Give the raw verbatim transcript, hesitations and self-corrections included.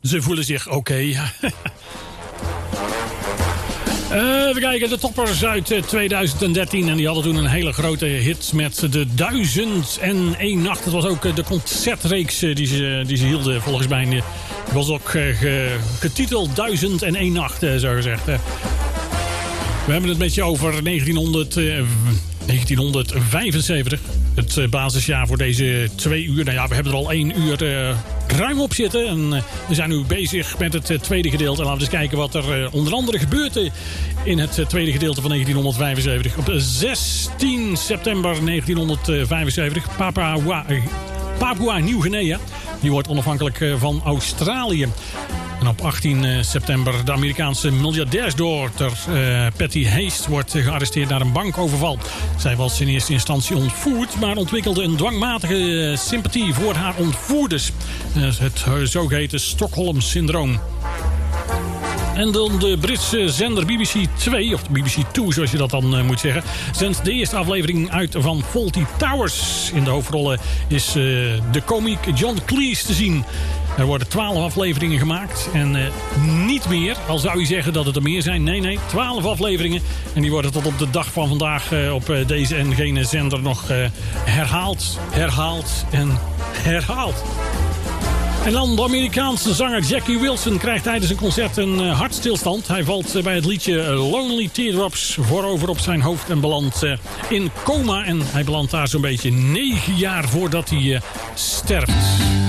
Ze voelen zich oké. Okay. Uh, even kijken, de toppers uit twintig dertien. En die hadden toen een hele grote hit met de duizend en één nacht. Het was ook de concertreeks die ze, die ze hielden volgens mij. Die was ook ge, getiteld duizend en één nacht, zo gezegd. We hebben het met je over negentienhonderd, uh, negentienhonderdvijfenzeventig. Het uh, basisjaar voor deze twee uur. Nou ja, we hebben er al één uur uh, ruim op zitten. En uh, we zijn nu bezig met het uh, tweede gedeelte. En laten we eens kijken wat er uh, onder andere gebeurde in het uh, tweede gedeelte van negentienhonderdvijfenzeventig. Op zestien september negentienhonderdvijfenzeventig. Papua, uh, Papua Nieuw-Guinea. Die wordt onafhankelijk uh, van Australië. En op achttien september de Amerikaanse miljardairsdochter uh, Patty Hearst wordt gearresteerd na een bankoverval. Zij was in eerste instantie ontvoerd, maar ontwikkelde een dwangmatige uh, sympathie voor haar ontvoerders. Uh, het uh, zogeheten Stockholm-syndroom. En dan de Britse zender B B C twee, of B B C twee zoals je dat dan uh, moet zeggen, zendt de eerste aflevering uit van Fawlty Towers. In de hoofdrollen is uh, de komiek John Cleese te zien. Er worden twaalf afleveringen gemaakt en uh, niet meer. Al zou je zeggen dat het er meer zijn. Nee, nee, twaalf afleveringen. En die worden tot op de dag van vandaag uh, op uh, deze en gene zender nog uh, herhaald, herhaald en herhaald. En dan de Amerikaanse zanger Jackie Wilson krijgt tijdens een concert een uh, hartstilstand. Hij valt uh, bij het liedje Lonely Teardrops voorover op zijn hoofd en belandt uh, in coma. En hij belandt daar zo'n beetje negen jaar voordat hij uh, sterft.